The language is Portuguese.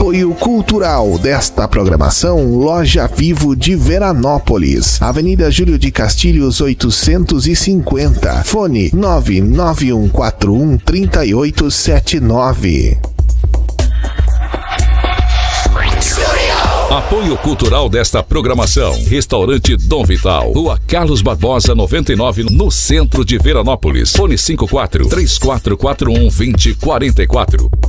Apoio cultural desta programação, Loja Vivo de Veranópolis, Avenida Júlio de Castilhos 850, fone 991413879. Apoio cultural desta programação, Restaurante Dom Vital, Rua Carlos Barbosa 99, no centro de Veranópolis, fone 54 3441 2044.